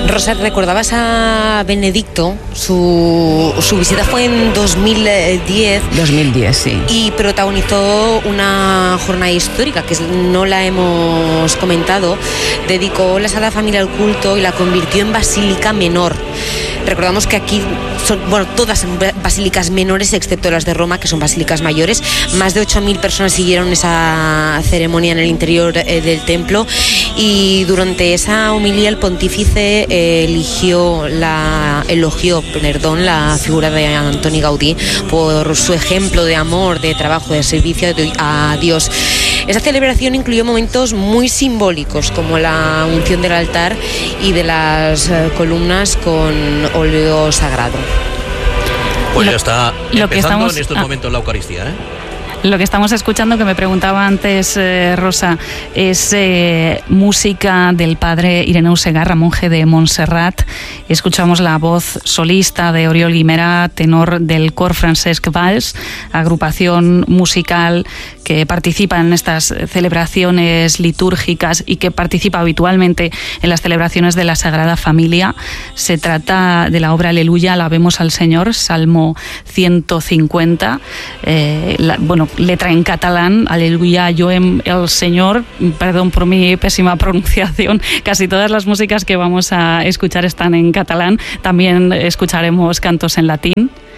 Rosa, recordabas a Benedicto, su visita fue en 2010. 2010, sí. Y protagonizó una jornada histórica, que no la hemos comentado. Dedicó la Sagrada Familia al culto y la convirtió en basílica menor. Recordamos que aquí son, todas son basílicas menores, excepto las de Roma, que son basílicas mayores. Más de 8.000 personas siguieron esa ceremonia en el interior del templo, y durante esa homilía el pontífice elogió la figura de Antoni Gaudí por su ejemplo de amor, de trabajo, de servicio a Dios. Esa celebración incluyó momentos muy simbólicos, como la unción del altar y de las columnas con óleo sagrado. Pues ya está empezando en estos momentos la Eucaristía, ¿eh? Lo que estamos escuchando, que me preguntaba antes Rosa, es música del padre Ireneu Segarra, monje de Montserrat. Escuchamos la voz solista de Oriol Guimerà, tenor del Cor Francesc Valls, agrupación musical que participa en estas celebraciones litúrgicas y que participa habitualmente en las celebraciones de la Sagrada Familia. Se trata de la obra Aleluya, alabemos al Señor, Salmo 150. Letra en catalán, Aleluya, lloem el Señor. Perdón por mi pésima pronunciación. Casi todas las músicas que vamos a escuchar están en catalán. También escucharemos cantos en latín.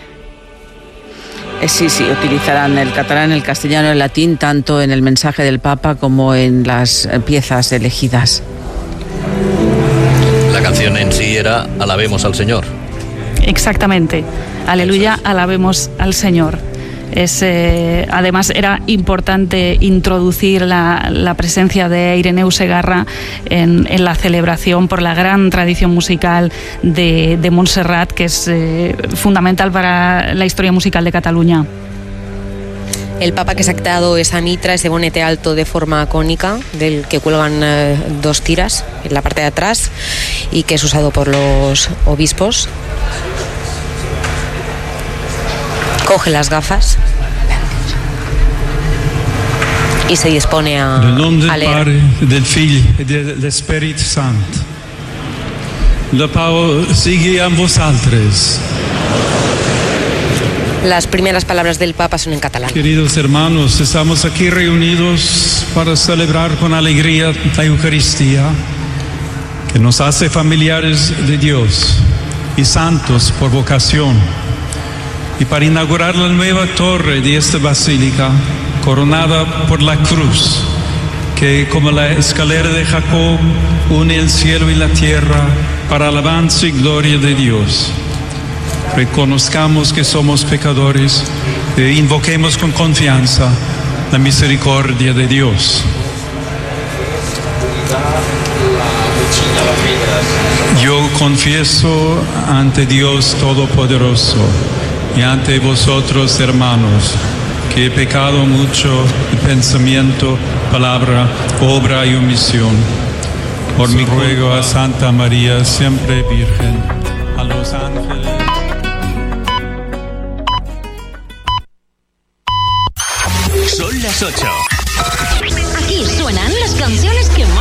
Sí, utilizarán el catalán, el castellano, el latín, tanto en el mensaje del Papa como en las piezas elegidas. La canción en sí era Alabemos al Señor. Exactamente. Aleluya, alabemos al Señor. Además era importante introducir la presencia de Ireneu Segarra en la celebración por la gran tradición musical de Montserrat, que es fundamental para la historia musical de Cataluña. El Papa que se ha quitado esa mitra, ese bonete alto de forma cónica, del que cuelgan dos tiras en la parte de atrás y que es usado por los obispos. Coge las gafas y se dispone a leer. Nel nom del Padre, del Figlio e dell'Espíritu Santo. La pau sigui amb vosaltres. Las primeras palabras del Papa son en catalán. Queridos hermanos, estamos aquí reunidos para celebrar con alegría la Eucaristía, que nos hace familiares de Dios y santos por vocación. Y para inaugurar la nueva torre de esta basílica, coronada por la cruz, que como la escalera de Jacob une el cielo y la tierra para alabanza y gloria de Dios. Reconozcamos que somos pecadores e invoquemos con confianza la misericordia de Dios. Yo confieso ante Dios Todopoderoso y ante vosotros, hermanos, que he pecado mucho de pensamiento, palabra, obra y omisión. Por mi ruego a Santa María, siempre Virgen, a los ángeles. Son las 8. Aquí suenan las canciones que más